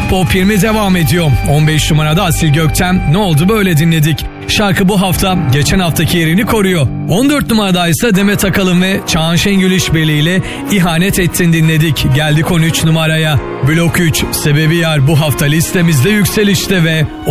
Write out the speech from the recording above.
Pop 20 devam ediyor. 15 numarada Asil Gökten Ne Oldu Böyle dinledik. Şarkı bu hafta geçen haftaki yerini koruyor. 14 numarada ise Demet Akalın ve Çağan Şengül işbirliğiyle İhanet Ettin dinledik. Geldik 13 numaraya. Blok 3 Sebebi Yar bu hafta listemizde yükselişte ve